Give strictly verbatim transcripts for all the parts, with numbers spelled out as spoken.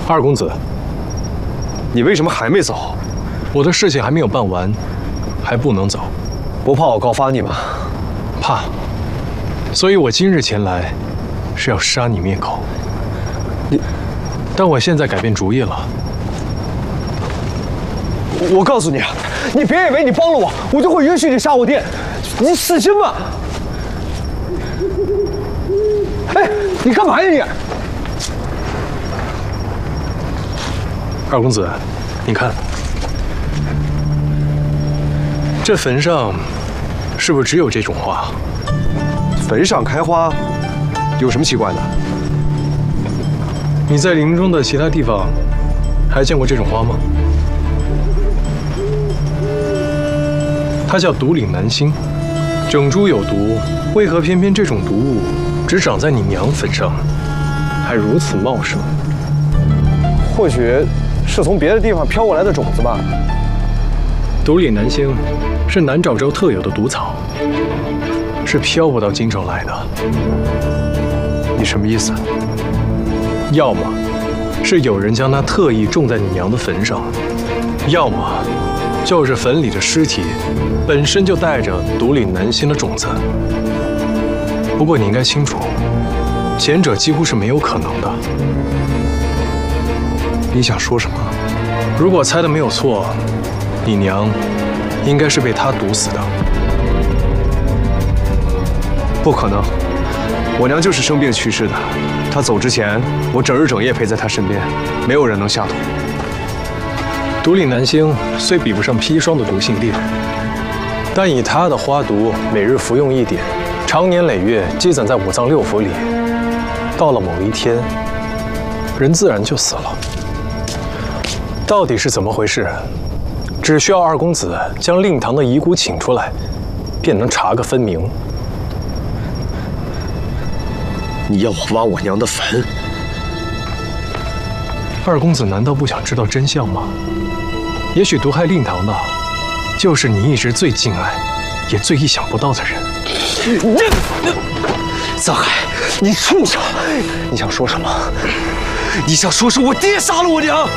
二公子， 你为什么还没走？ 我的事情还没有办完，还不能走。 不怕我告发你吗？ 怕。所以我今日前来，是要杀你灭口。 你， 但我现在改变主意了。 我告诉你，你别以为你帮了我，我就会允许你杀我爹。你死心吧！哎，你干嘛呀你？ 二公子，你看，这坟上是不是只有这种花？ 坟上开花，有什么奇怪的？ 你在林中的其他地方还见过这种花吗？它叫独岭南星，整株有毒。为何偏偏这种毒物只长在你娘坟上，还如此茂盛？ 或许是从别的地方飘过来的种子吧。 独岭南星是南沼州特有的毒草，是飘不到京城来的。 你什么意思？ 要么是有人将它特意种在你娘的坟上，要么就是坟里的尸体本身就带着独岭南星的种子。不过你应该清楚，前者几乎是没有可能的。 你想说什么？ 如果猜的没有错，你娘应该是被他毒死的。 不可能，我娘就是生病去世的。她走之前，我整日整夜陪在她身边，没有人能下毒。 独岭南星虽比不上砒霜的毒性厉害，但以它的花毒，每日服用一点，常年累月积攒在五脏六腑里，到了某一天，人自然就死了。到底是怎么回事？只需要二公子将令堂的遗骨请出来，便能查个分明。 你要我挖我娘的坟？ 二公子难道不想知道真相吗？也许毒害令堂的，就是你一直最敬爱，也最意想不到的人。 藏海，你畜生！你想说什么？你想说是我爹杀了我娘？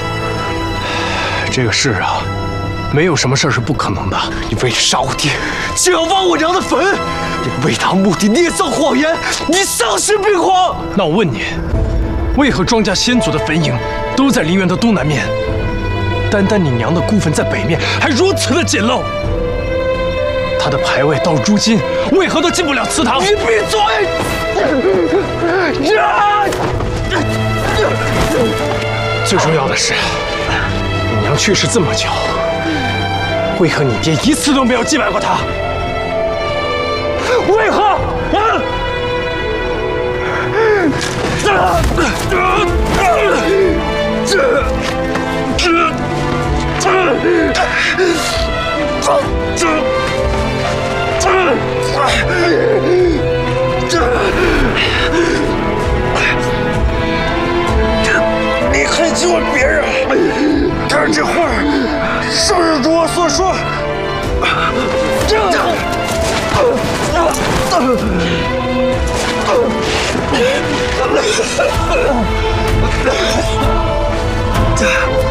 这个事啊，没有什么事是不可能的。 你为了杀我爹，就要挖我娘的坟，你为达目的捏造谎言，你丧心病狂！ 那我问你，为何庄家先祖的坟茔都在陵园的东南面？单单你娘的孤坟在北面，还如此的简陋。她的牌位到如今为何都进不了祠堂？ 你闭嘴！ 最重要的是，你娘去世这么久，为何你爹一次都没有祭拜过她？为何？啊！ 你还去问别人？看这话是不是如我所说？这。